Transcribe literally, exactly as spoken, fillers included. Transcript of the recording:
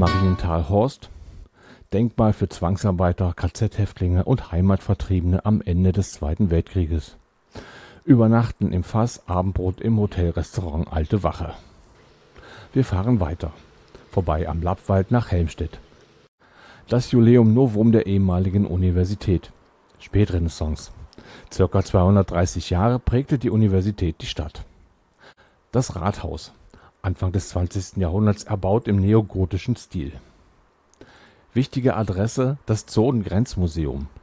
Marienthal-Horst, Denkmal für Zwangsarbeiter, K Z-Häftlinge und Heimatvertriebene am Ende des Zweiten Weltkrieges. Übernachten im Fass, Abendbrot im Hotelrestaurant Alte Wache. Wir fahren weiter, vorbei am Lappwald nach Helmstedt. Das Iuleum Novum der ehemaligen Universität. Spätrenaissance. Circa zweihundertdreißig Jahre prägte die Universität die Stadt. Das Rathaus. Anfang des zwanzigsten Jahrhunderts erbaut im neogotischen Stil. Wichtige Adresse: das Zonen-Grenzmuseum